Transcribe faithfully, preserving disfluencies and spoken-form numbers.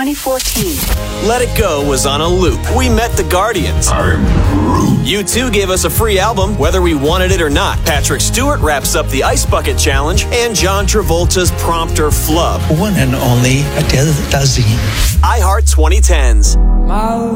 twenty fourteen. Let It Go was on a loop. We met the Guardians. I'm Groot. U two gave us a free album, whether we wanted it or not. Patrick Stewart wraps up the Ice Bucket Challenge, and John Travolta's Prompter Flub. One and only Adele Dazeem. iHeart twenty tens. My